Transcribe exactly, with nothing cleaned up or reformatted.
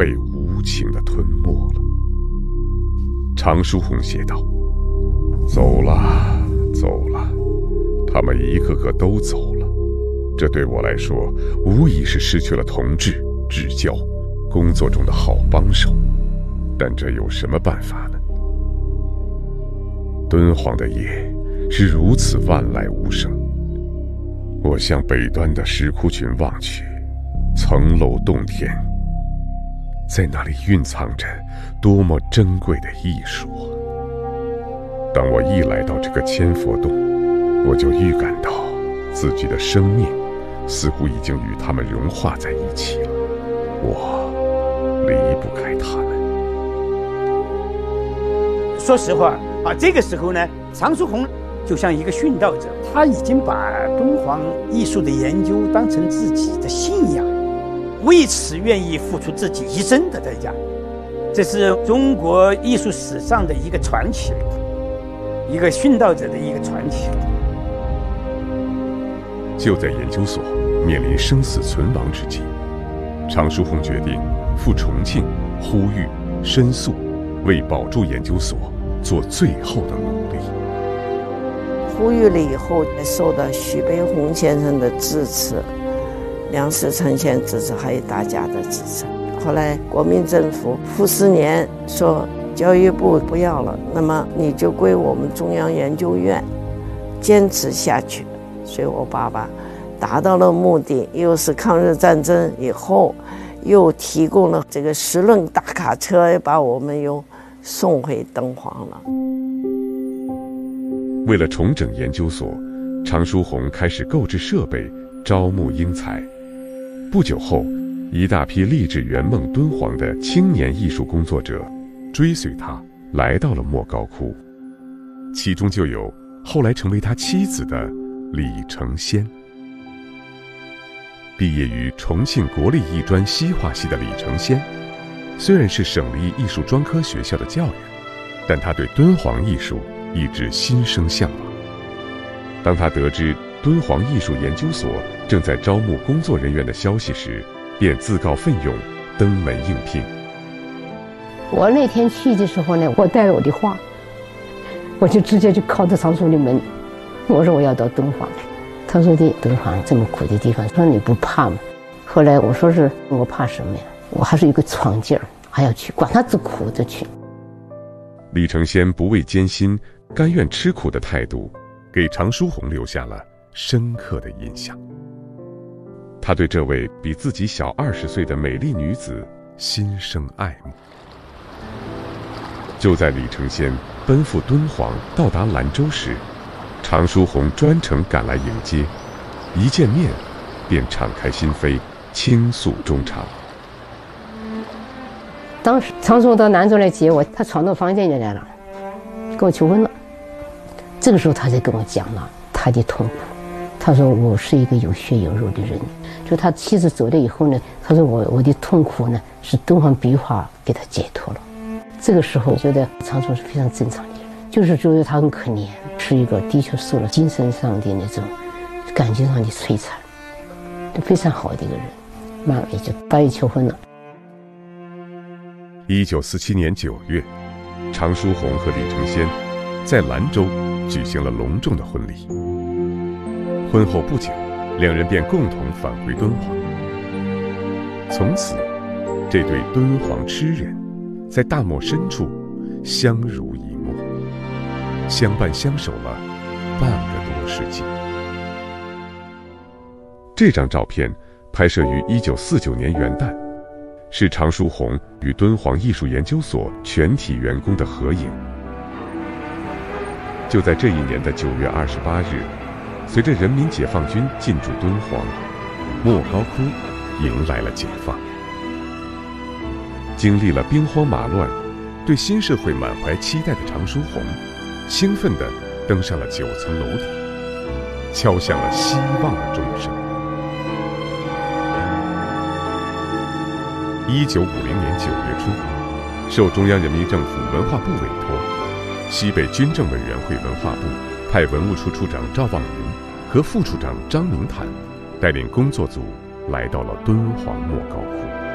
被无情地吞没了。常书鸿写道：走了走了，他们一个个都走了，这对我来说无疑是失去了同志、至交、工作中的好帮手，但这有什么办法呢？敦煌的夜是如此万籁无声，我向北端的石窟群望去，层楼洞天，在那里蕴藏着多么珍贵的艺术啊！当我一来到这个千佛洞，我就预感到自己的生命似乎已经与他们融化在一起了，我离不开他们。 说实话啊，这个时候呢，常书鸿就像一个殉道者，他已经把敦煌艺术的研究当成自己的信仰，为此愿意付出自己一生的代价。这是中国艺术史上的一个传奇，一个殉道者的一个传奇。 就在研究所面临生死存亡之际，常书鸿决定赴重庆呼吁申诉，为保住研究所做最后的努力。 呼吁了以后，受到徐悲鸿先生的支持，梁思成先生支持，还有大家的支持。后来国民政府傅斯年说教育部不要了，那么你就归我们中央研究院坚持下去。所以我爸爸达到了目的，又是抗日战争以后又提供了这个十轮大卡车，把我们又送回敦煌了。 为了重整研究所，常书鸿开始购置设备，招募英才。不久后，一大批立志圆梦敦煌的青年艺术工作者追随他来到了莫高窟，其中就有后来成为他妻子的李承先。毕业于重庆国立艺专西画系的李承先，虽然是省立艺术专科学校的教员，但他对敦煌艺术一直心生向往。当他得知敦煌艺术研究所正在招募工作人员的消息时，便自告奋勇登门应聘。 我那天去的时候呢，我带了我的画，我就直接就敲着常书的门，我说我要到敦煌。他说的敦煌这么苦的地方，说你不怕吗？后来我说是我怕什么呀？我还是有个闯劲儿，还要去，管他多苦的去。 李承先不畏艰辛、甘愿吃苦的态度，给常书鸿留下了深刻的印象。他对这位比自己小二十岁的美丽女子心生爱慕。就在李承先奔赴敦煌到达兰州时，常书鸿专程赶来迎接，一见面便敞开心扉，倾诉衷肠。 当时常书鸿到兰州来接我，他闯到房间里来了，跟我求婚了。这个时候他才跟我讲了他的痛苦。他说我是一个有血有肉的人，就他妻子走了以后呢，他说我我的痛苦呢是敦煌壁画给他解脱了。这个时候我觉得常书鸿是非常正常的人，就是觉得他很可怜，是一个的确受了精神上的那种感情上的摧残，非常好的一个人，慢慢也就答应求婚了。 一九四七年九月，常书鸿和李承先在兰州举行了隆重的婚礼。婚后不久，两人便共同返回敦煌。从此，这对敦煌痴人在大漠深处相濡以沫，相伴相守了半个多世纪。这张照片拍摄于一九四九年元旦，是常书鸿与敦煌艺术研究所全体员工的合影。就在这一年的九月二十八日，随着人民解放军进驻敦煌，莫高窟迎来了解放。经历了兵荒马乱，对新社会满怀期待的常书鸿，兴奋地登上了九层楼顶，敲响了希望的钟声。一九五零年九月初，受中央人民政府文化部委托，西北军政委员会文化部派文物处处长赵望云和副处长张明坦带领工作组来到了敦煌莫高窟。